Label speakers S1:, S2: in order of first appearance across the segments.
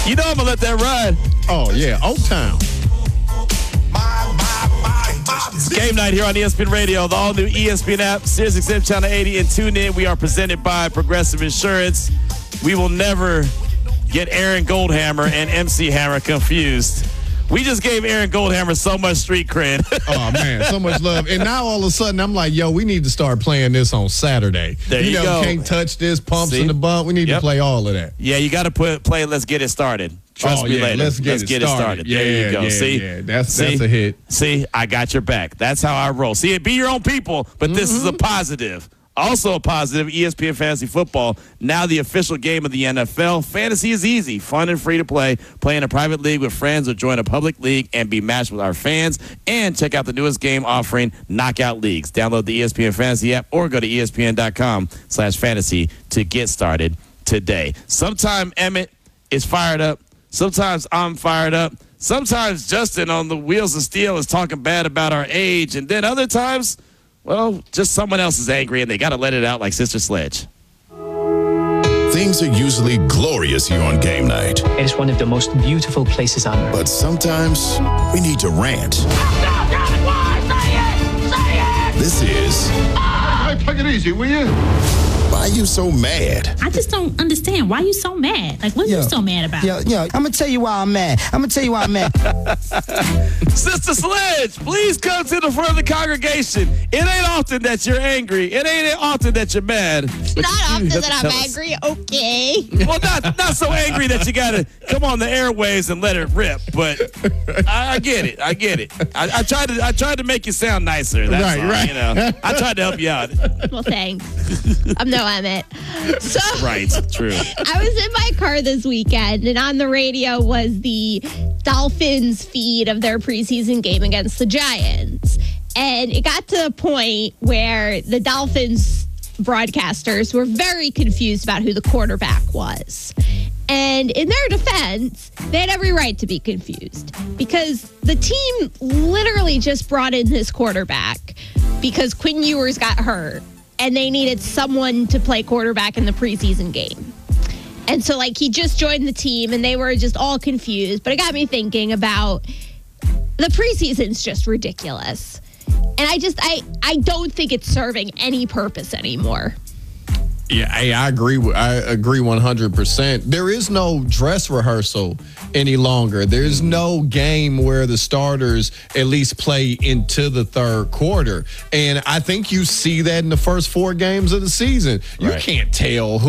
S1: You know I'm going to let that ride.
S2: Oh, yeah. Old Town.
S1: It's game night here on ESPN Radio, the all-new ESPN app, SiriusXM Channel 80, and tune in. We are presented by Progressive Insurance. We will never get Aaron Goldhammer and MC Hammer confused. We just gave Aaron Goldhammer so much street cred.
S2: Oh, man, so much love. And now all of a sudden, I'm like, yo, we need to start playing this on Saturday.
S1: There you go.
S2: Can't touch this, pumps in the bump. We need to play all of that.
S1: Yeah, you got to play Let's Get It Started. Trust me later.
S2: Let's get it started.
S1: There you go.
S2: Yeah, that's a hit.
S1: See, I got your back. That's how I roll. See, be your own people, but this is a positive. Also a positive, ESPN Fantasy Football, now the official game of the NFL. Fantasy is easy, fun, and free to play. Play in a private league with friends or join a public league and be matched with our fans. And check out the newest game offering, Knockout Leagues. Download the ESPN Fantasy app or go to ESPN.com/fantasy to get started today. Sometime Emmett is fired up. Sometimes I'm fired up. Sometimes Justin on the Wheels of Steel is talking bad about our age. And then other times, well, just someone else is angry and they got to let it out like Sister Sledge.
S3: Things are usually glorious here on game night.
S4: It is one of the most beautiful places on earth.
S3: But sometimes we need to rant.
S5: Say it!
S3: This is...
S6: Hey, take it easy, will you?
S3: Why are you so mad?
S7: I just don't understand. Why are you so mad? Like, what are you so mad about?
S8: Yeah, I'm going to tell you why I'm mad.
S1: Sister Sledge, please come to the front of the congregation. It ain't often that you're angry. It ain't often that you're mad.
S9: Not often that I'm angry, okay.
S1: Well, not so angry that you got to come on the airwaves and let it rip, but I get it. I tried to make you sound nicer. That's all,
S2: right.
S1: You know, I tried to help you out.
S9: Well, thanks. I'm it. So
S1: Right, true.
S9: I was in my car this weekend, and on the radio was the Dolphins feed of their preseason game against the Giants. And it got to the point where the Dolphins broadcasters were very confused about who the quarterback was. And in their defense, they had every right to be confused because the team literally just brought in this quarterback because Quinn Ewers got hurt. And they needed someone to play quarterback in the preseason game. And so, he just joined the team, and they were just all confused. But it got me thinking about the preseason's just ridiculous. And I don't think it's serving any purpose anymore.
S2: Yeah, I agree. I agree 100%. There is no dress rehearsal any longer. There's no game where the starters at least play into the third quarter. And I think you see that in the first 4 games of the season. You can't tell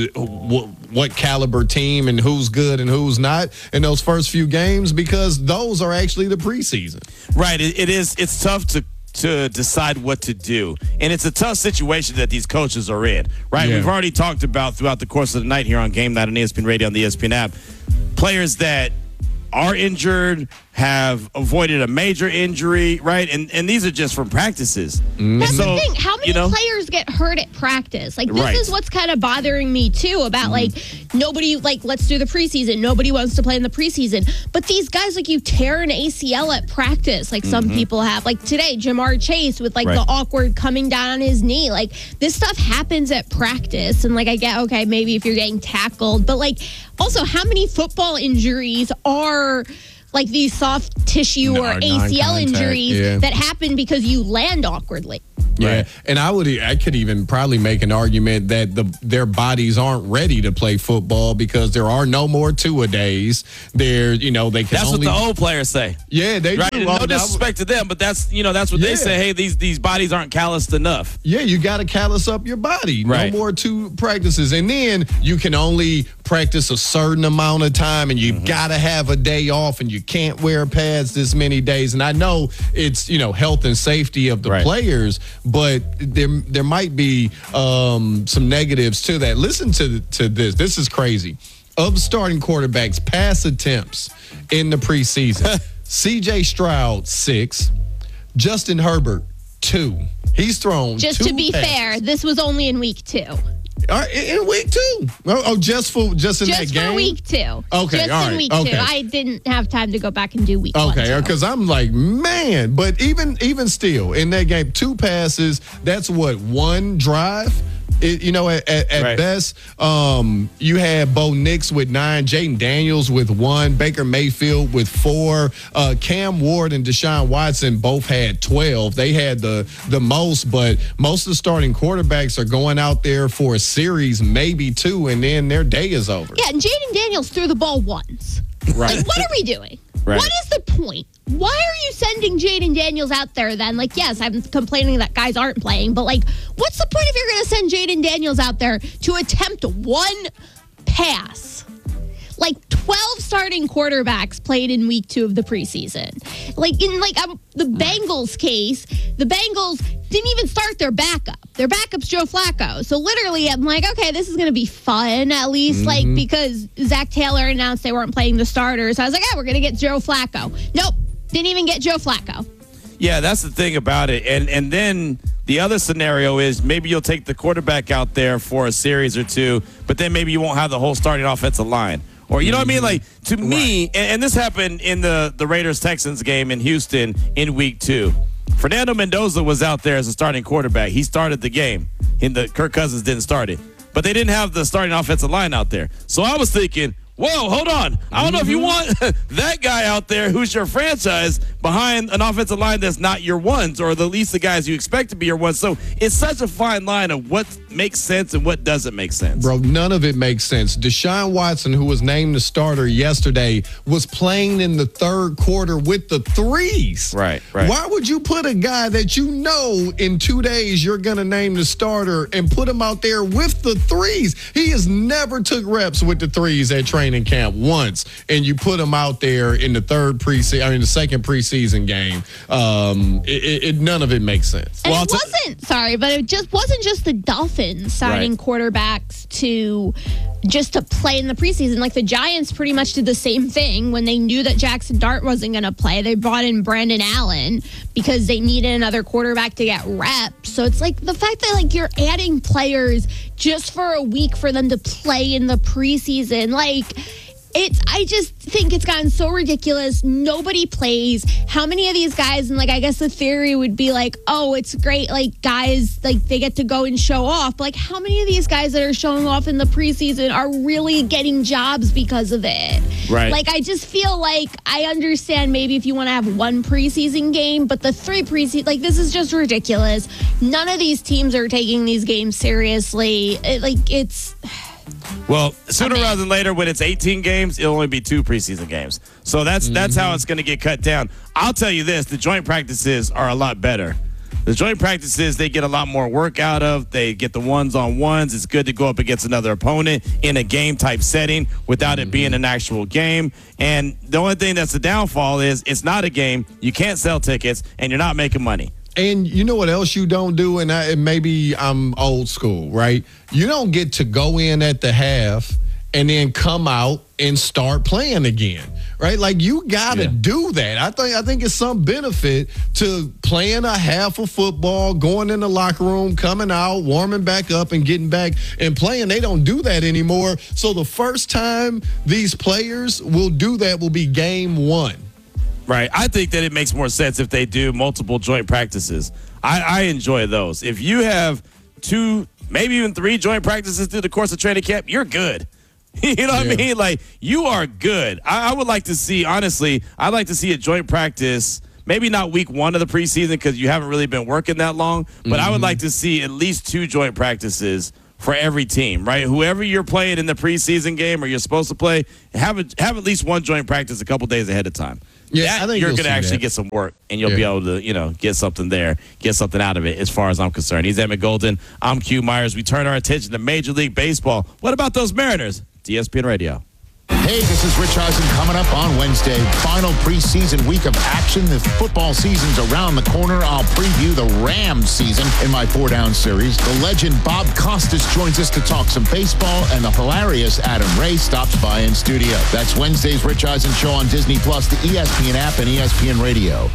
S2: what caliber team and who's good and who's not in those first few games because those are actually the preseason.
S1: Right. It's tough to decide what to do. And it's a tough situation that these coaches are in, right?
S2: Yeah.
S1: We've already talked about throughout the course of the night here on Game Night on ESPN Radio on the ESPN app, players that are injured, have avoided a major injury, right? And these are just from practices.
S9: That's the thing. How many players get hurt at practice? This is what's kind of bothering me, too, about, nobody, let's do the preseason. Nobody wants to play in the preseason. But these guys, you tear an ACL at practice, some people have. Today, Jamar Chase with, the awkward coming down on his knee. This stuff happens at practice. And, I get, okay, maybe if you're getting tackled. But, also, how many football injuries are these soft tissue or ACL injuries that happen because you land awkwardly?
S2: Yeah, right. And I could even probably make an argument that their bodies aren't ready to play football because there are no more two-a-days. They can
S1: That's
S2: only...
S1: what the old players say.
S2: Yeah, they
S1: right?
S2: do.
S1: No disrespect to them, but that's what they say. Hey, these bodies aren't calloused enough.
S2: Yeah, you got to callous up your body.
S1: Right.
S2: No more 2 practices, and then you can only practice a certain amount of time, and you've got to have a day off, and you can't wear pads this many days. And I know it's health and safety of the players. But there might be some negatives to that. Listen to this. This is crazy. Of starting quarterbacks, pass attempts in the preseason, C.J. Stroud, 6. Justin Herbert, 2. He's thrown
S9: Just
S2: 2
S9: to be
S2: passes.
S9: fair, this was only in week 2.
S2: In week 2? Oh, just in that game?
S9: Just for week 2.
S2: Okay,
S9: all right. In week 2. I didn't have time to go back and do week 1.
S2: Okay, because I'm like, man. But even still, in that game, 2 passes, that's what, 1 drive? At best, you had Bo Nix with 9, Jaden Daniels with 1, Baker Mayfield with 4, Cam Ward and Deshaun Watson both had 12. They had the most, but most of the starting quarterbacks are going out there for a series, maybe 2, and then their day is over.
S9: Yeah, and Jaden Daniels threw the ball once.
S2: Right.
S9: Like, what are we doing?
S1: Right.
S9: What is the point? Why are you sending Jaden Daniels out there then? Like, yes, I'm complaining that guys aren't playing, but like, what's the point if you're going to send Jaden Daniels out there to attempt one pass? Like 12 starting quarterbacks played in week 2 of the preseason. Like in the Bengals case, the Bengals didn't even start their backup. Their backup's Joe Flacco. So literally, I'm like, okay, this is going to be fun at least, like because Zach Taylor announced they weren't playing the starters. I was like, we're going to get Joe Flacco. Nope, didn't even get Joe Flacco.
S1: Yeah, that's the thing about it. And then the other scenario is maybe you'll take the quarterback out there for a series or 2, but then maybe you won't have the whole starting offensive line. Or, you know what I mean? Like, to me, and this happened in the Raiders-Texans game in Houston in week 2. Fernando Mendoza was out there as a starting quarterback. He started the game. Kirk Cousins didn't start it. But they didn't have the starting offensive line out there. So I was thinking, whoa, hold on. I don't know if you want that guy out there who's your franchise behind an offensive line that's not your ones, or at least the guys you expect to be your ones. So it's such a fine line of what makes sense and what doesn't make sense.
S2: Bro, none of it makes sense. Deshaun Watson, who was named the starter yesterday, was playing in the third quarter with the 3s.
S1: Right.
S2: Why would you put a guy that you know in 2 days you're going to name the starter and put him out there with the 3s? He has never took reps with the 3s at training camp once, and you put him out there in the the second preseason game. None of it makes sense.
S9: And it wasn't just the Dolphins signing quarterbacks to play in the preseason. Like the Giants pretty much did the same thing when they knew that Jackson Dart wasn't going to play. They brought in Brandon Allen because they needed another quarterback to get reps. So it's like the fact that like you're adding players just for a week for them to play in the preseason, like I just think it's gotten so ridiculous. Nobody plays. How many of these guys, and like I guess the theory would be like, oh, it's great, like guys, like they get to go and show off. But like how many of these guys that are showing off in the preseason are really getting jobs because of it?
S1: Right.
S9: Like I just feel like I understand maybe if you want to have one preseason game, but the 3 preseason, like this is just ridiculous. None of these teams are taking these games seriously.
S1: Well, sooner rather than later, when it's 18 games, it'll only be 2 preseason games. So that's how it's going to get cut down. I'll tell you this, the joint practices are a lot better. The joint practices, they get a lot more work out of. They get the ones-on-ones. It's good to go up against another opponent in a game-type setting without it being an actual game. And the only thing that's the downfall is it's not a game. You can't sell tickets, and you're not making money.
S2: And you know what else you don't do? And maybe I'm old school, right? You don't get to go in at the half and then come out and start playing again, right? Like you got to do that. I think it's some benefit to playing a half of football, going in the locker room, coming out, warming back up and getting back and playing. They don't do that anymore. So the first time these players will do that will be game 1.
S1: Right. I think that it makes more sense if they do multiple joint practices. I enjoy those. If you have 2, maybe even 3 joint practices through the course of training camp, you're good. You know what I mean? Like, you are good. I would like to see, honestly, I'd like to see a joint practice, maybe not week 1 of the preseason because you haven't really been working that long, but I would like to see at least 2 joint practices for every team, right? Whoever you're playing in the preseason game or you're supposed to play, have at least 1 joint practice a couple days ahead of time.
S2: Yeah, I think
S1: you're going to actually get some work, and you'll be able to, get something there, get something out of it as far as I'm concerned. He's Emmett Golden. I'm Q Myers. We turn our attention to Major League Baseball. What about those Mariners? ESPN Radio.
S5: Hey, this is Rich Eisen coming up on Wednesday. Final preseason week of action. The football season's around the corner. I'll preview the Rams season in my 4-down series. The legend Bob Costas joins us to talk some baseball, and the hilarious Adam Ray stops by in studio. That's Wednesday's Rich Eisen Show on Disney+, the ESPN app, and ESPN Radio.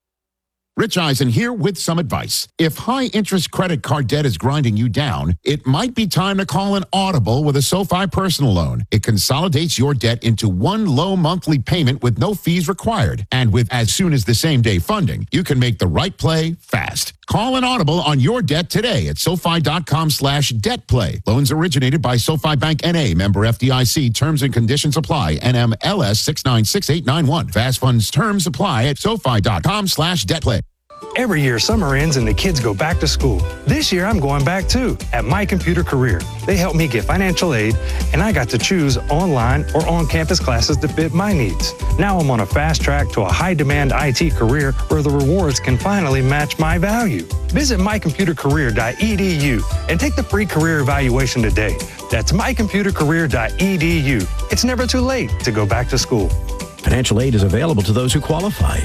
S5: Rich Eisen here with some advice. If high-interest credit card debt is grinding you down, it might be time to call an audible with a SoFi personal loan. It consolidates your debt into one low monthly payment with no fees required. And with as soon as the same day funding, you can make the right play fast. Call an audible on your debt today at SoFi.com/debtplay. Loans originated by SoFi Bank N.A., member FDIC. Terms and conditions apply. NMLS 696891. Fast funds terms apply at SoFi.com/debtplay.
S10: Every year, summer ends and the kids go back to school. This year, I'm going back too at My Computer Career. They helped me get financial aid, and I got to choose online or on-campus classes to fit my needs. Now I'm on a fast track to a high-demand IT career where the rewards can finally match my value. Visit mycomputercareer.edu and take the free career evaluation today. That's mycomputercareer.edu. It's never too late to go back to school.
S11: Financial aid is available to those who qualify.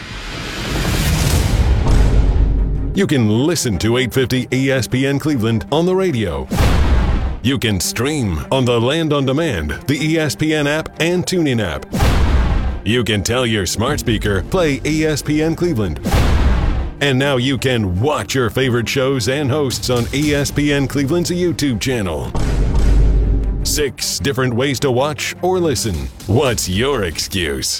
S12: You can listen to 850 ESPN Cleveland on the radio. You can stream on the Land on Demand, the ESPN app, and TuneIn app. You can tell your smart speaker, play ESPN Cleveland. And now you can watch your favorite shows and hosts on ESPN Cleveland's YouTube channel. 6 different ways to watch or listen. What's your excuse?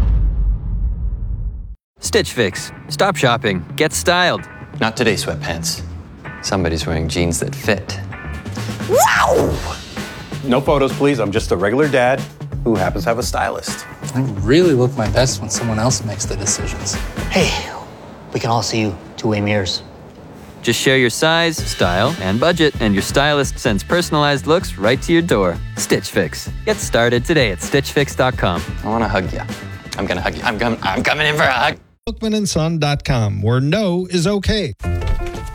S13: Stitch Fix. Stop shopping. Get styled. Not today, sweatpants. Somebody's wearing jeans that fit.
S14: Wow! No photos, please. I'm just a regular dad who happens to have a stylist.
S15: I really look my best when someone else makes the decisions.
S16: Hey, we can all see you two-way mirrors.
S13: Just share your size, style, and budget, and your stylist sends personalized looks right to your door. Stitch Fix. Get started today at StitchFix.com. I want to hug you. I'm going to hug you. I'm coming in for a hug.
S17: BookmanandSon.com, where no is okay.
S18: Mommy,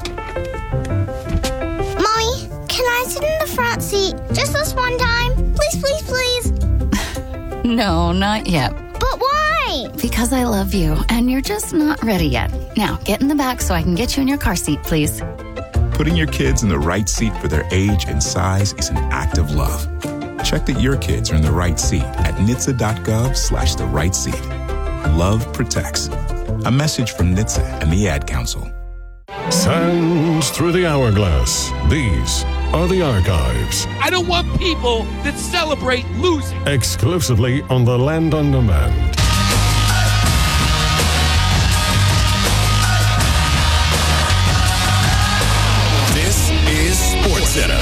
S18: can I sit in the front seat just this one time? Please, please, please.
S19: No, not yet.
S18: But why?
S19: Because I love you, and you're just not ready yet. Now, get in the back so I can get you in your car seat, please.
S20: Putting your kids in the right seat for their age and size is an act of love. Check that your kids are in the right seat at NHTSA.gov/the right seat. Love protects. A message from NHTSA and the Ad Council.
S12: Sands through the hourglass. These are the archives.
S21: I don't want people that celebrate losing.
S12: Exclusively on the Land on Demand.
S3: This is SportsCenter.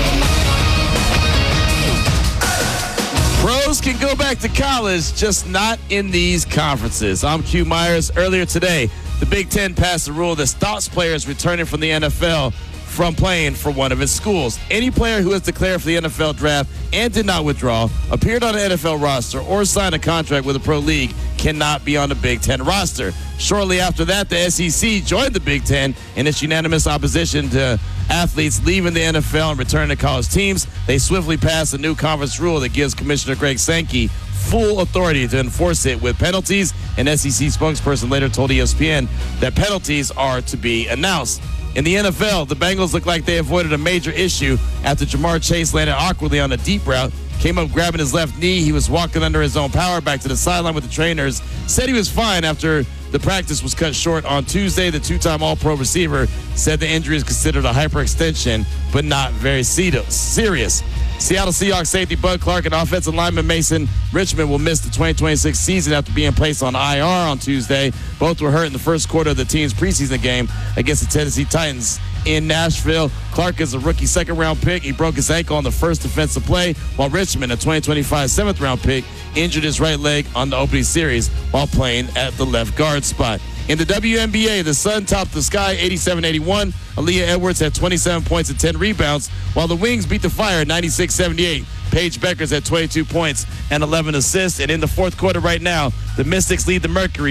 S1: Pros can go back to college, just not in these conferences. I'm Q Myers. Earlier today, the Big Ten passed a rule that stops players returning from the NFL from playing for one of its schools. Any player who has declared for the NFL draft and did not withdraw, appeared on an NFL roster, or signed a contract with a pro league cannot be on the Big Ten roster. Shortly after that, the SEC joined the Big Ten in its unanimous opposition to athletes leaving the NFL and returning to college teams. They swiftly passed a new conference rule that gives Commissioner Greg Sankey full authority to enforce it with penalties. An SEC spokesperson later told ESPN that penalties are to be announced. In the NFL, the Bengals look like they avoided a major issue after Jamar Chase landed awkwardly on a deep route, came up grabbing his left knee. He was walking under his own power back to the sideline with the trainers, said he was fine after the practice was cut short on Tuesday. The two-time All-Pro receiver said the injury is considered a hyperextension, but not very serious. Seattle Seahawks safety Bud Clark and offensive lineman Mason Richmond will miss the 2026 season after being placed on IR on Tuesday. Both were hurt in the first quarter of the team's preseason game against the Tennessee Titans in Nashville. Clark is a rookie second-round pick. He broke his ankle on the first defensive play, while Richmond, a 2025 seventh-round pick, injured his right leg on the opening series while playing at the left guard spot. In the WNBA, the Sun topped the Sky 87-81. Aaliyah Edwards had 27 points and 10 rebounds, while the Wings beat the Fire 96-78. Paige Beckers had 22 points and 11 assists. And in the fourth quarter right now, the Mystics lead the Mercury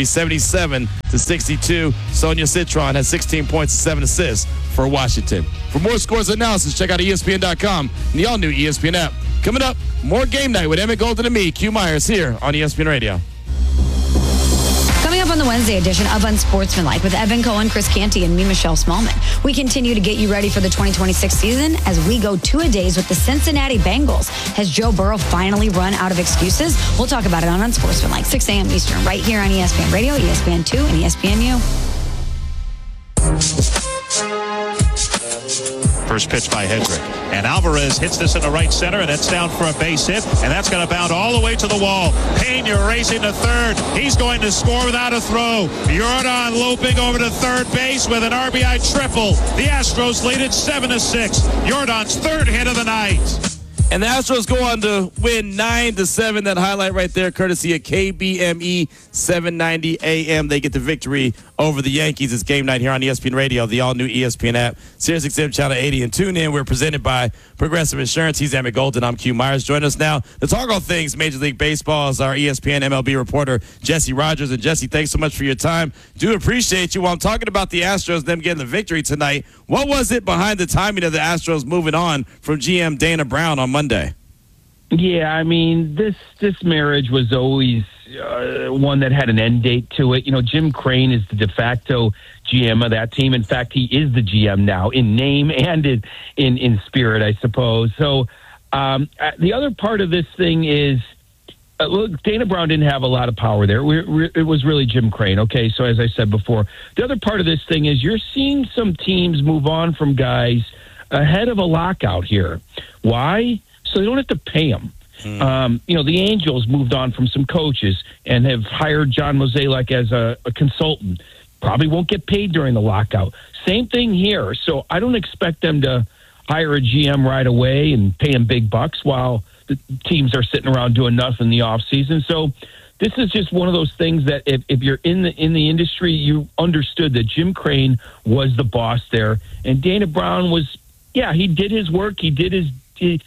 S1: 77-62. Sonia Citron has 16 points and 7 assists for Washington. For more scores and analysis, check out ESPN.com and the all-new ESPN app. Coming up, more Game Night with Emmett Golden and me, Q Myers, here on ESPN Radio.
S22: Coming up on the Wednesday edition of Unsportsmanlike with Evan Cohen, Chris Canty, and me, Michelle Smallman. We continue to get you ready for the 2026 season as we go two-a-days with the Cincinnati Bengals. Has Joe Burrow finally run out of excuses? We'll talk about it on Unsportsmanlike, 6 a.m. Eastern, right here on ESPN Radio, ESPN2, and ESPNU.
S23: First pitch by Hedrick.
S4: And Alvarez hits this in the right center, and that's down for a base hit. And that's going to bound all the way to the wall. Pena racing to third. He's going to score without a throw. Jordan loping over to third base with an RBI triple. The Astros lead it 7-6. Jordan's third hit of the night.
S1: And the Astros go on to win 9-7. That highlight right there, courtesy of KBME 790 AM. They get the victory over the Yankees. It's game night here on ESPN Radio, the all-new ESPN app, SiriusXM Channel 80, and tune in. We're presented by Progressive Insurance. He's Emmett Golden. I'm Q Myers. Join us now to talk all things Major League Baseball is our ESPN MLB reporter, Jesse Rogers. And Jesse, thanks so much for your time. Do appreciate you. While I'm talking about the Astros, them getting the victory tonight, what was it behind the timing of the Astros moving on from GM Dana Brown on Monday?
S6: Yeah, I mean, this marriage was always one that had an end date to it. You know, Jim Crane is the de facto GM of that team. In fact, he is the GM now in name and in spirit, I suppose. So the other part of this thing is, look, Dana Brown didn't have a lot of power there. It was really Jim Crane, okay? So as I said before, the other part of this thing is you're seeing some teams move on from guys ahead of a lockout here. Why? So they don't have to pay them. You know, the Angels moved on from some coaches and have hired John Mozeliak as a consultant. Probably won't get paid during the lockout. Same thing here. So I don't expect them to hire a GM right away and pay him big bucks while the teams are sitting around doing nothing in the offseason. So this is just one of those things that if you're in the industry, you understood that Jim Crane was the boss there. And Dana Brown was, yeah, he did his work. He did his He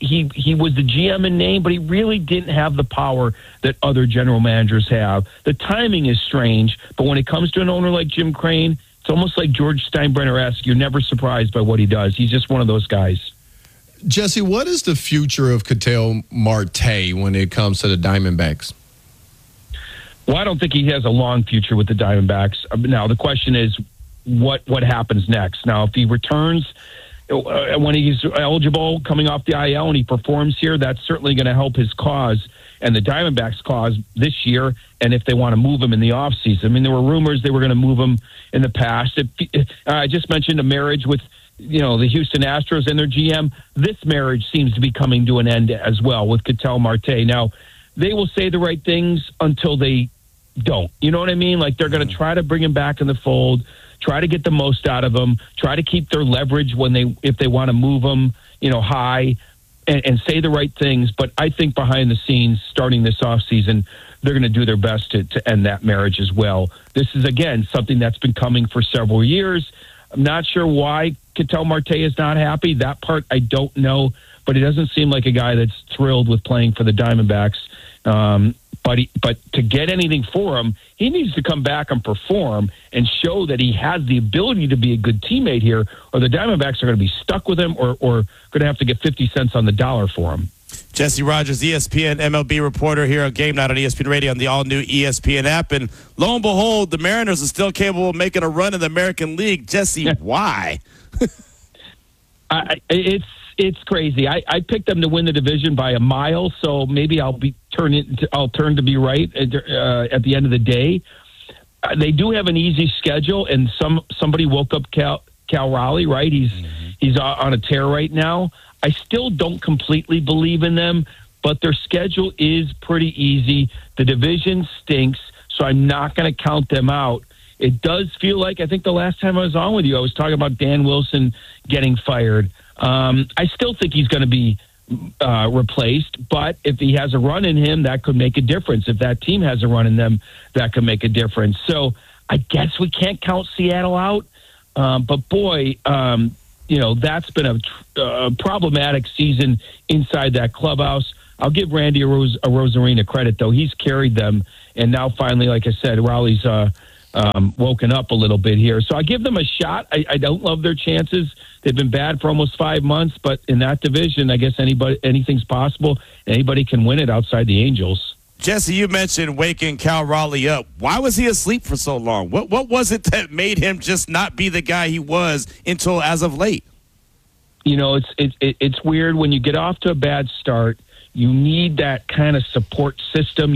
S6: was the GM in name, but he really didn't have the power that other general managers have. The timing is strange, but when it comes to an owner like Jim Crane, it's almost like George Steinbrenner-esque. You're never surprised by what he does. He's just one of those guys.
S2: Jesse, what is the future of Ketel Marte when it comes to the Diamondbacks?
S6: Well, I don't think he has a long future with the Diamondbacks. Now, the question is, what happens next? Now, if he returns when he's eligible coming off the IL and he performs here, that's certainly going to help his cause and the Diamondbacks' cause this year, and if they want to move him in the offseason. I mean, there were rumors they were going to move him in the past. I just mentioned a marriage with, you know, the Houston Astros and their GM. This marriage seems to be coming to an end as well with Ketel Marte. Now, they will say the right things until they don't. You know what I mean? Like, they're going to try to bring him back in the fold, try to get the most out of him, try to keep their leverage if they want to move him, you know, high, and say the right things. But I think behind the scenes, starting this offseason, they're going to do their best to end that marriage as well. This is, again, something that's been coming for several years. I'm not sure why Ketel Marte is not happy. That part I don't know, but he doesn't seem like a guy that's thrilled with playing for the Diamondbacks. But to get anything for him, he needs to come back and perform and show that he has the ability to be a good teammate here, or the Diamondbacks are going to be stuck with him or going to have to get 50 cents on the dollar for him.
S1: Jesse Rogers, ESPN MLB reporter here on Game Night on ESPN Radio on the all-new ESPN app. And lo and behold, the Mariners are still capable of making a run in the American League. Jesse, why?
S6: It's crazy. I picked them to win the division by a mile, so maybe I'll turn to be right at the end of the day. They do have an easy schedule, and somebody woke up Cal Raleigh, right? He's on a tear right now. I still don't completely believe in them, but their schedule is pretty easy. The division stinks, so I'm not going to count them out. It does feel like, I think the last time I was on with you, I was talking about Dan Wilson getting fired. I still think he's going to be replaced, but if he has a run in him, that could make a difference. If that team has a run in them, that could make a difference. So I guess we can't count Seattle out, but boy, you know, that's been a problematic season inside that clubhouse. I'll give Randy Arozarena credit, though. He's carried them, and now finally, like I said, Raleigh's woken up a little bit here. So I give them a shot. I don't love their chances. They've been bad for almost 5 months, but in that division, I guess anything's possible. Anybody can win it outside the Angels.
S1: Jesse, you mentioned waking Cal Raleigh up. Why was he asleep for so long? What was it that made him just not be the guy he was until as of late?
S6: You know, it's weird when you get off to a bad start. You need that kind of support system.